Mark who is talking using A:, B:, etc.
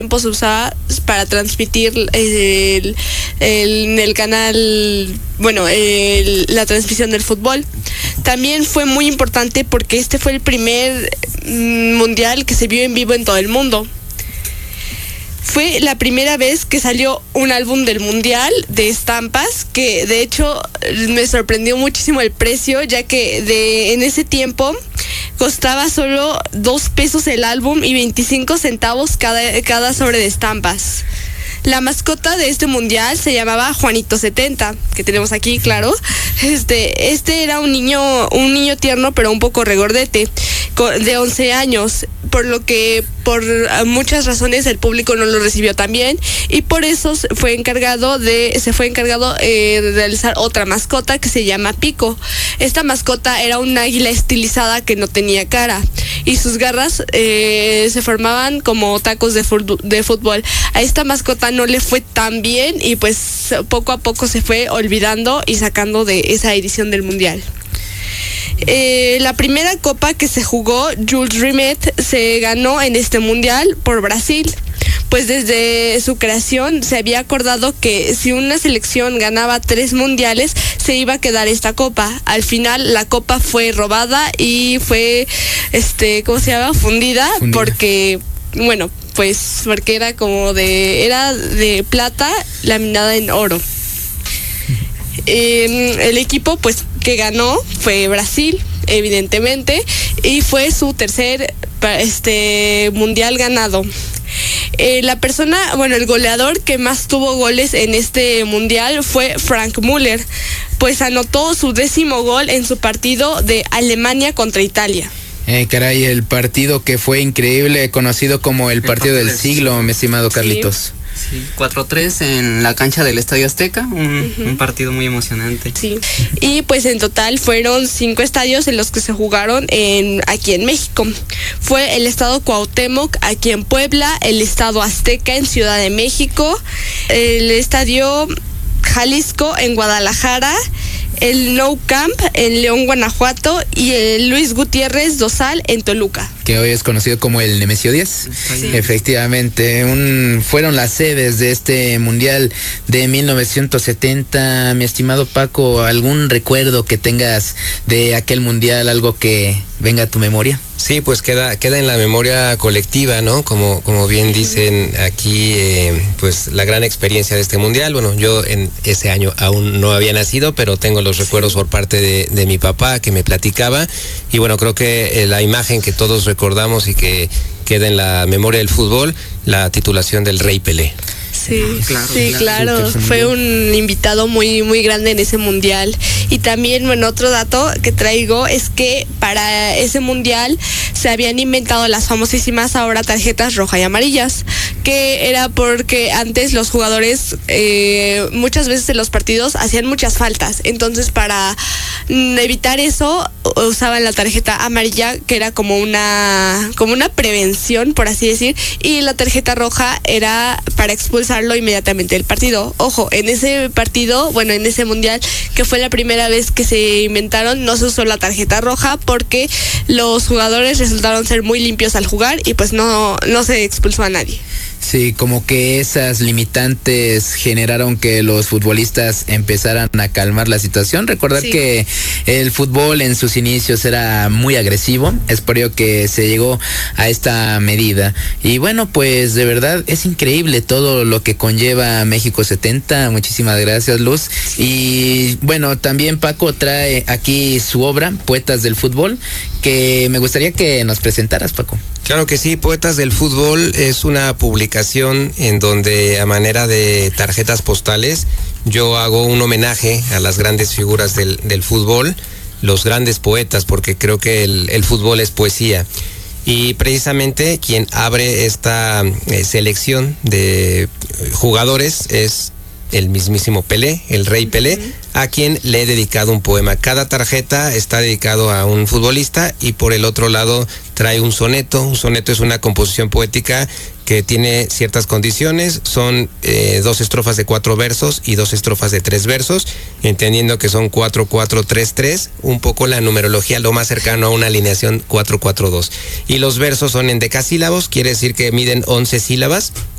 A: tiempo se usaba para transmitir en el canal, la transmisión del fútbol. También fue muy importante porque este fue el primer mundial que se vio en vivo en todo el mundo. Fue la primera vez que salió un álbum del mundial de estampas, que de hecho me sorprendió muchísimo el precio, ya que en ese tiempo costaba solo 2 pesos el álbum y 25 centavos cada sobre de estampas. La mascota de este mundial se llamaba Juanito 70, que tenemos aquí, claro. Este era un niño tierno, pero un poco regordete, de 11 años, por lo que por muchas razones el público no lo recibió tan bien, y por eso se fue encargado de realizar otra mascota que se llama Pico. Esta mascota era un águila estilizada que no tenía cara, y sus garras se formaban como tacos de fútbol. A esta mascota no le fue tan bien, y pues poco a poco se fue olvidando y sacando de esa edición del mundial. La primera copa que se jugó, Jules Rimet, se ganó en este mundial por Brasil, pues desde su creación se había acordado que si una selección ganaba 3 mundiales se iba a quedar esta copa. Al final la copa fue robada y fue fundida. Porque era de plata laminada en oro. El equipo pues que ganó fue Brasil, evidentemente, y fue su tercer mundial ganado. El goleador que más tuvo goles en este mundial fue Frank Müller, pues anotó su 10º gol en su partido de Alemania contra Italia.
B: Caray, el partido que fue increíble, conocido como el partido del siglo, mi estimado Carlitos.
C: Sí, 4-3 en la cancha del Estadio Azteca, un partido muy emocionante.
A: Sí, y pues en total fueron 5 estadios en los que se jugaron aquí en México. Fue el Estado Cuauhtémoc aquí en Puebla, el Estado Azteca en Ciudad de México, el Estadio Jalisco en Guadalajara, el Nou Camp en León, Guanajuato, y el Luis Gutiérrez Dosal en Toluca,
B: que hoy es conocido como el Nemesio 10. Sí. Efectivamente, fueron las sedes de este mundial de 1970. Mi estimado Paco, ¿algún recuerdo que tengas de aquel mundial, algo que venga a tu memoria?
D: Sí, pues queda en la memoria colectiva, ¿no? Como bien dicen aquí, pues la gran experiencia de este mundial. Bueno, yo en ese año aún no había nacido, pero tengo los recuerdos por parte de mi papá que me platicaba, y bueno, creo que la imagen que todos recordamos y que queda en la memoria del fútbol, la titulación del Rey Pelé.
A: Sí, claro. Fue un invitado muy, muy grande en ese mundial. Y también, otro dato que traigo es que para ese mundial se habían inventado las famosísimas ahora tarjetas rojas y amarillas, que era porque antes los jugadores muchas veces en los partidos hacían muchas faltas. Entonces, para evitar eso, usaban la tarjeta amarilla, que era como una prevención, por así decir, y la tarjeta roja era para expulsarlo inmediatamente del partido. Ojo, en ese partido, en ese mundial, que fue la primera vez que se inventaron, no se usó la tarjeta roja porque los jugadores resultaron ser muy limpios al jugar y pues no se expulsó a nadie.
B: Sí, como que esas limitantes generaron que los futbolistas empezaran a calmar la situación. Recordar que el fútbol en sus inicios era muy agresivo, es por ello que se llegó a esta medida. Y bueno, pues de verdad es increíble todo lo que conlleva México 70. Muchísimas gracias, Luz. Y bueno, también Paco trae aquí su obra, Poetas del Fútbol, que me gustaría que nos presentaras, Paco.
D: Claro que sí, Poetas del Fútbol es una publicación en donde, a manera de tarjetas postales, yo hago un homenaje a las grandes figuras del fútbol, los grandes poetas, porque creo que el fútbol es poesía. Y precisamente quien abre esta selección de jugadores es el mismísimo Pelé, el Rey Pelé, a quien le he dedicado un poema. Cada tarjeta está dedicado a un futbolista, y por el otro lado trae un soneto. Un soneto es una composición poética que tiene ciertas condiciones. Son 2 estrofas de 4 versos y 2 estrofas de 3 versos, entendiendo que son 4-4-3-3, un poco la numerología lo más cercano a una alineación 4-4-2. Y los versos son en decasílabos, quiere decir que miden 11 sílabas.